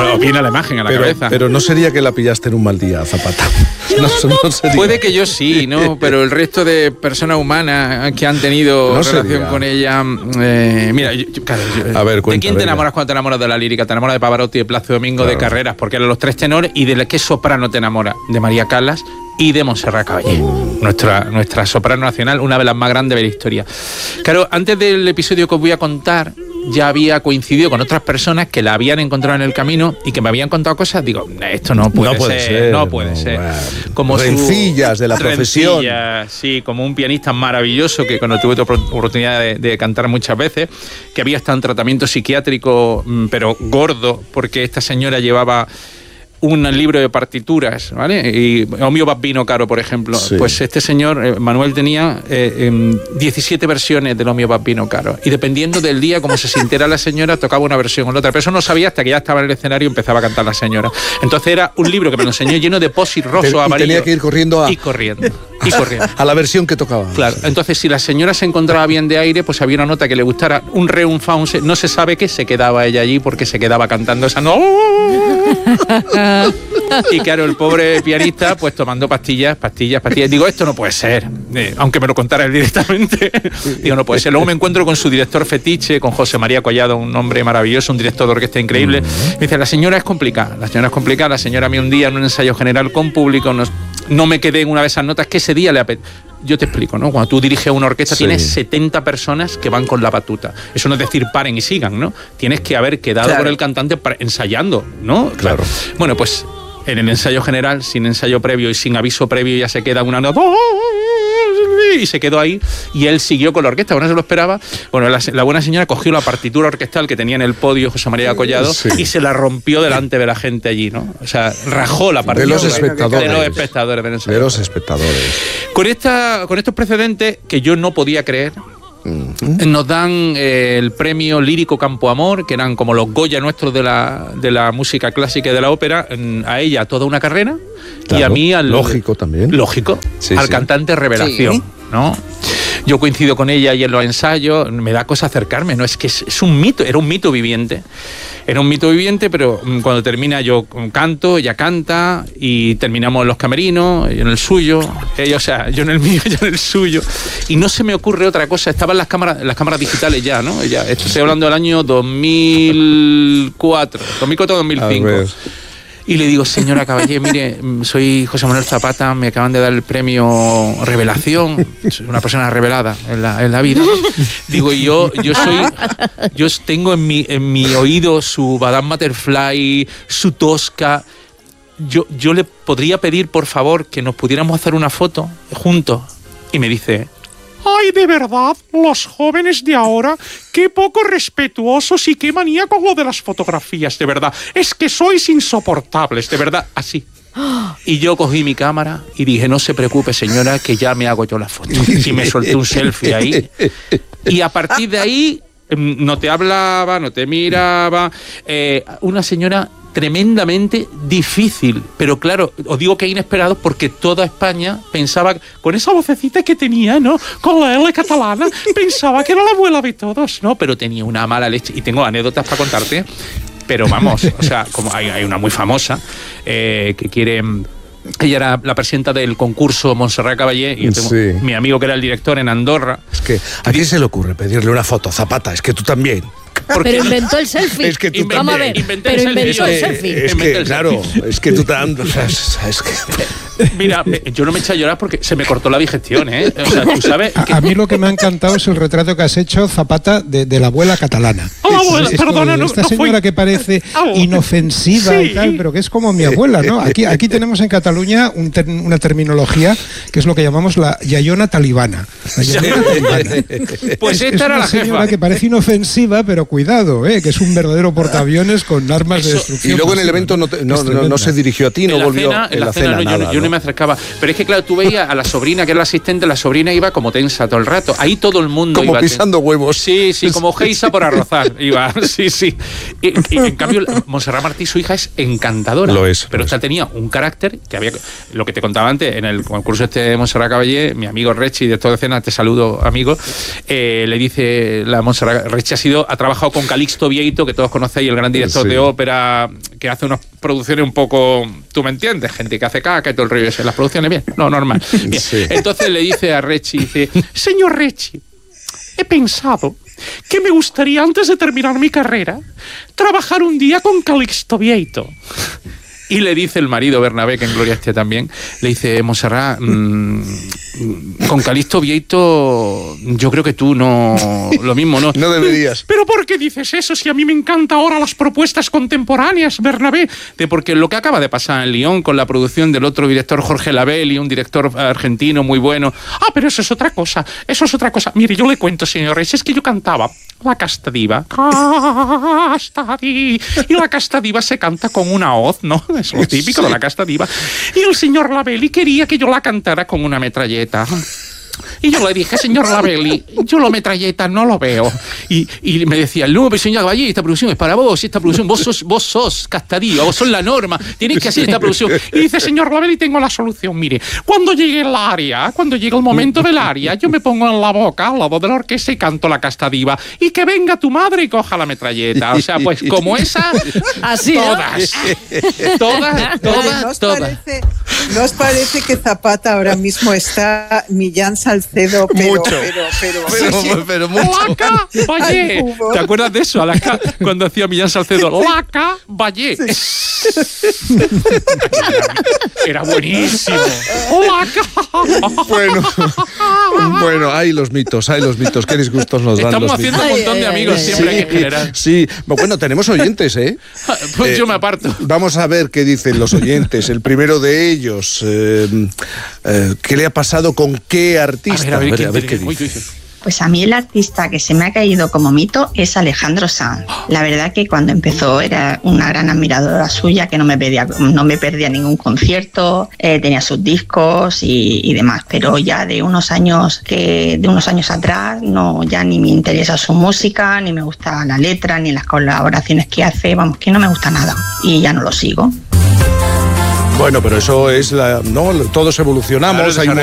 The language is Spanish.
viene la imagen a la cabeza. Pero no sería que la pillaste en un mal día, Zapata. No sería. Puede que yo sí, ¿no? Pero el resto de personas humanas que han tenido relación con ella... mira, a ver, ¿de quién te enamoras cuando te enamoras de la lírica? Te enamoras de Pavarotti, de Plácido Domingo, de Carreras, porque eran los tres tenores. ¿Y de qué soprano te enamoras? De María Callas y de Montserrat Caballé, nuestra soprano nacional, una de las más grandes de la historia. Claro, antes del episodio que os voy a contar, ya había coincidido con otras personas que la habían encontrado en el camino y que me habían contado cosas. Digo, esto no puede ser. Bueno, como rencillas de la profesión. Sí, como un pianista maravilloso que cuando tuve oportunidad de cantar muchas veces, que había estado en tratamiento psiquiátrico, pero gordo, porque esta señora llevaba un libro de partituras, ¿vale? Y Omio Bambino Caro, por ejemplo. Sí. Pues este señor, Manuel, tenía 17 versiones del Omio Bambino Caro. Y dependiendo del día, como se sintiera la señora, tocaba una versión o la otra. Pero eso no sabía hasta que ya estaba en el escenario y empezaba a cantar la señora. Entonces era un libro que me lo enseñó lleno de posit roso, amarillo. Tenía que ir corriendo Y corriendo. A la versión que tocaba. Claro. Entonces, si la señora se encontraba bien de aire, pues había una nota que le gustara, un re, un fa, no se sabe qué, se quedaba ella allí porque se quedaba cantando esa no. Y claro, el pobre pianista pues tomando pastillas. Digo, esto no puede ser, aunque me lo contara él directamente. Digo, no puede ser. Luego me encuentro con su director fetiche, con José María Collado, un hombre maravilloso, un director de orquesta increíble. Me dice, la señora es complicada. La señora a mí un día en un ensayo general con público, no me quedé en una de esas notas que ese día yo te explico, ¿no? Cuando tú diriges una orquesta, tienes 70 personas que van con la batuta. Eso no es decir paren y sigan, ¿no? Tienes que haber quedado con el cantante ensayando, ¿no? Claro. Bueno, pues en el ensayo general, sin ensayo previo y sin aviso previo, ya se queda una nota y se quedó ahí y él siguió con la orquesta, bueno, se lo esperaba. Bueno, la buena señora cogió la partitura orquestal que tenía en el podio José María Collado y se la rompió delante de la gente allí, ¿no? O sea, rajó la partitura. De los espectadores. De los espectadores. Con estos precedentes que yo no podía creer, nos dan el premio lírico Campo Amor, que eran como los Goya nuestros de la música clásica y de la ópera, a ella toda una carrera, claro, y a mí lógico también. Al cantante revelación, ¿no? Yo coincido con ella y en los ensayos, me da cosa acercarme, ¿no? Es que es un mito, era un mito viviente. Pero cuando termina yo canto, ella canta y terminamos en los camerinos, yo en el suyo, yo en el mío, ella en el suyo. Y no se me ocurre otra cosa, estaban las cámaras digitales ya, ¿no? Estoy hablando del año 2004-2005. Y le digo, señora Caballé, mire, soy José Manuel Zapata, me acaban de dar el premio Revelación, soy una persona revelada en la vida. Digo, yo tengo en mi oído su Madame Butterfly, su Tosca. Yo le podría pedir, por favor, que nos pudiéramos hacer una foto juntos. Y me dice, ay, de verdad, los jóvenes de ahora, qué poco respetuosos y qué manía con lo de las fotografías, de verdad. Es que sois insoportables, de verdad, así. Y yo cogí mi cámara y dije, no se preocupe, señora, que ya me hago yo la foto. Y me solté un selfie ahí. Y a partir de ahí, no te hablaba, no te miraba. Una señora tremendamente difícil, pero claro, os digo que inesperado porque toda España pensaba, con esa vocecita que tenía, ¿no? Con la L catalana, pensaba que era la abuela de todos, ¿no? Pero tenía una mala leche, y tengo anécdotas para contarte, pero vamos, o sea, como hay una muy famosa, que quiere... Ella era la presidenta del concurso Montserrat Caballé y tengo mi amigo que era el director en Andorra. Es que ¿a quién se le ocurre pedirle una foto a Zapata? Es que tú también. Pero inventó el selfie. Es que tú vamos a ver, inventé pero el inventó el selfie. Es que, claro, es que tú tanto... Es que... Mira, yo no me eché a llorar porque se me cortó la digestión, ¿eh? O sea, tú sabes... A mí lo que me ha encantado es el retrato que has hecho, Zapata, de la abuela catalana. Perdona, esta señora que parece inofensiva y tal, pero que es como mi abuela, ¿no? Aquí tenemos en Cataluña una terminología que es lo que llamamos la yayona talibana. Pues esta era la jefa. Es una señora que parece inofensiva, pero cuidado, que es un verdadero portaaviones con armas de destrucción. Y luego en el evento no se dirigió a ti, no volvió en la cena, nada. Yo no me acercaba. Pero es que, claro, tú veías a la sobrina, que era la asistente, la sobrina iba como tensa todo el rato. Ahí todo el mundo como iba pisando huevos. Sí, como Geisa por arrozar. Iba, sí. Y en cambio, Montserrat Martí, su hija, es encantadora. Lo es. Pero esta tenía un carácter que había... Lo que te contaba antes, en el concurso de Montserrat Caballé, mi amigo Rechi, de toda escena, te saludo, amigo, le dice la Montserrat... Rechi ha trabajado con Calixto Vieito, que todos conocéis, el gran director de ópera, que hace unas producciones un poco... ¿Tú me entiendes? Gente que hace caca y todo el rollo ese. Las producciones, bien, no, normal. Bien. Sí. Entonces le dice a Rechi, dice, señor Rechi, he pensado que me gustaría, antes de terminar mi carrera, trabajar un día con Calixto Vieito. Y le dice el marido, Bernabé, que en Gloria esté también, le dice, Montserrat, con Calixto Vieito, yo creo que tú no... Lo mismo, ¿no? No deberías. ¿Pero por qué dices eso si a mí me encantan ahora las propuestas contemporáneas, Bernabé? Porque lo que acaba de pasar en Lyon con la producción del otro director, Jorge Labelli, un director argentino muy bueno. Ah, pero eso es otra cosa, Mire, yo le cuento, señores, es que yo cantaba la Casta Diva. Y la Casta Diva se canta con una hoz, ¿no? Es lo típico de la Casta Diva. Y el señor Labelli quería que yo la cantara con una metralleta. Y yo le dije, señor Labelli, yo la metralleta no lo veo. Y me decía, no, pero señor Caballé, esta producción es para vos, vos sos Casta Diva, vos sos la norma, tienes que hacer esta producción. Y dice, señor Labelli, tengo la solución, mire, cuando llegue el momento del aria, yo me pongo en la boca, al lado de la orquesta y canto la Casta Diva. Y que venga tu madre y coja la metralleta. O sea, pues como esa, así, todas. ¿no? Todas. ¿No os parece que Zapata ahora mismo está Millán Salcedo, pero mucho? Laca Vallé. ¿Te acuerdas de eso? Cuando hacía Millán Salcedo, Laca Vallé. Sí. Era buenísimo. Laca. Bueno, hay los mitos. Qué disgustos nos dan. Estamos los haciendo mitos. un montón de amigos siempre en general. Sí, bueno, tenemos oyentes, ¿eh? Pues yo me aparto. Vamos a ver qué dicen los oyentes. El primero de ellos, ¿qué le ha pasado con qué artista? A ver qué dice. Pues a mí el artista que se me ha caído como mito es Alejandro Sanz. La verdad que cuando empezó era una gran admiradora suya, que no me perdía ningún concierto, tenía sus discos y demás, pero ya de unos años atrás ya ni me interesa su música, ni me gusta la letra, ni las colaboraciones que hace, vamos, que no me gusta nada y ya no lo sigo. Bueno, pero eso es todos evolucionamos, hay